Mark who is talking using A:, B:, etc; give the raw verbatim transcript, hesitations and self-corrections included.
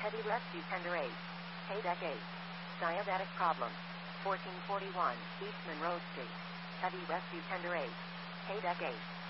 A: Heavy rescue tender eight. Paydeck eight. Diabetic problem. fourteen forty-one, Eastman Road Street. Heavy rescue tender eight. Paydeck eight.